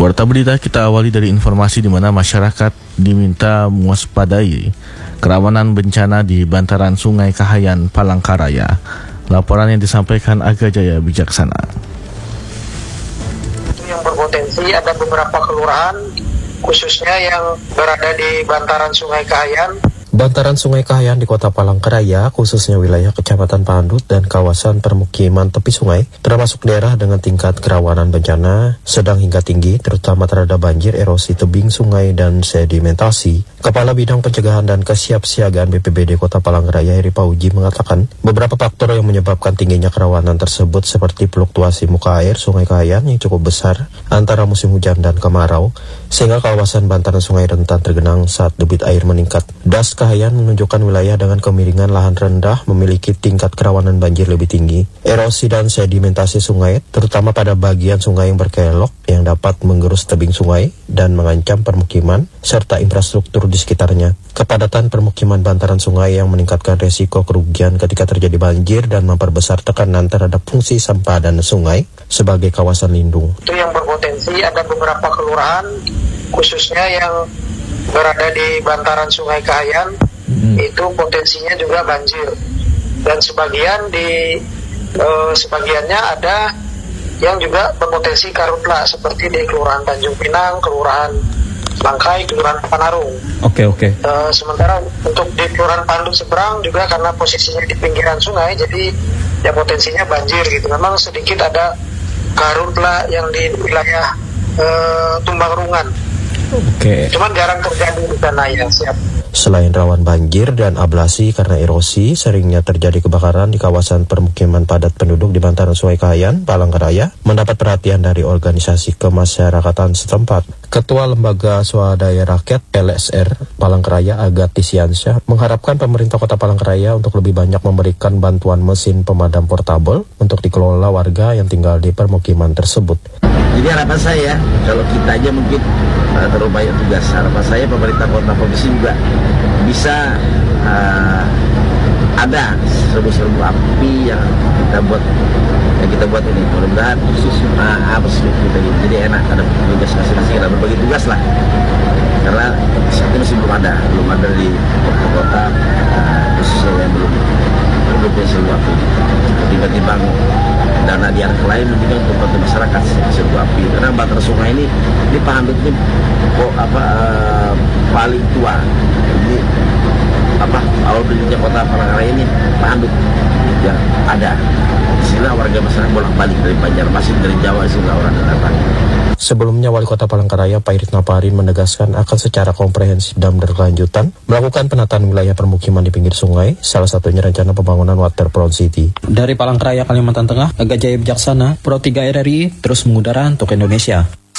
Warta berita kita awali dari informasi di mana masyarakat diminta mewaspadai kerawanan bencana di bantaran Sungai Kahayan, Palangkaraya. Laporan yang disampaikan Aga Jaya Bijaksana. Yang berpotensi ada beberapa kelurahan khususnya yang berada di bantaran Sungai Kahayan. Bantaran Sungai Kahayan di Kota Palangkaraya, khususnya wilayah Kecamatan Pandut dan kawasan permukiman tepi sungai, termasuk daerah dengan tingkat kerawanan bencana sedang hingga tinggi, terutama terhadap banjir, erosi tebing sungai, dan sedimentasi. Kepala Bidang Pencegahan dan Kesiapsiagaan BPBD Kota Palangkaraya, Heri Pauji, mengatakan beberapa faktor yang menyebabkan tingginya kerawanan tersebut seperti fluktuasi muka air Sungai Kahayan yang cukup besar antara musim hujan dan kemarau, sehingga kawasan bantaran sungai rentan tergenang saat debit air meningkat. Das Kahayan menunjukkan wilayah dengan kemiringan lahan rendah memiliki tingkat kerawanan banjir lebih tinggi. Erosi dan sedimentasi sungai, terutama pada bagian sungai yang berkelok yang dapat menggerus tebing sungai dan mengancam permukiman serta infrastruktur di sekitarnya. Kepadatan permukiman bantaran sungai yang meningkatkan resiko kerugian ketika terjadi banjir dan memperbesar tekanan terhadap fungsi sempadan sungai sebagai kawasan lindung. Itu yang berpotensi ada beberapa kelurahan khususnya yang berada di bantaran Sungai Kahayan, itu potensinya juga banjir. Dan sebagiannya ada yang juga berpotensi karhutla seperti di Kelurahan Tanjung Pinang, Kelurahan Langkai, Kelurahan Panarung. Oke. Sementara untuk di Kelurahan Pandut seberang juga karena posisinya di pinggiran sungai, jadi ya potensinya banjir gitu. Memang sedikit ada karhutla yang di wilayah Tumbang Rungan. Cuman jarang terjadi di sana ya, siap. Selain rawan banjir dan ablasi karena erosi, seringnya terjadi kebakaran di kawasan permukiman padat penduduk di bantaran Sungai Kahayan, Palangkaraya, mendapat perhatian dari organisasi kemasyarakatan setempat. Ketua Lembaga Swadaya Rakyat LSR Palangkaraya, Agatha Siansyah, mengharapkan pemerintah Kota Palangkaraya untuk lebih banyak memberikan bantuan mesin pemadam portabel untuk dikelola warga yang tinggal di permukiman tersebut. Jadi harapan saya, kalau kita aja mungkin terlalu banyak tugas, harapan saya pemerintah kota provinsi juga bisa ada serbu-serbu api yang kita buat ini. Mudah-mudahan kita jadi enak, ada tugas masing-masing, ada berbagi tugas lah. Karena saat ini masih belum ada di kota khususnya yang belum punya serbu api. Tiba-tiba dana di arah lain mungkin untuk bantu masyarakat serbu api. Karena bantaran sungai ini Pandut ini paling tua. Jadi awal berdirinya Kota Palangkaraya ini Pandut yang ada. Disinilah warga masyarakat bolak-balik dari Banjarmasin, dari Jawa, sehingga orang datang. Sebelumnya, Wali Kota Palangkaraya Pak Irit Naparin menegaskan akan secara komprehensif dan berkelanjutan melakukan penataan wilayah permukiman di pinggir sungai, salah satunya rencana pembangunan Waterfront City. Dari Palangkaraya, Kalimantan Tengah, Aga Jaya Bijaksana, Pro 3 RRI terus mengudara untuk Indonesia.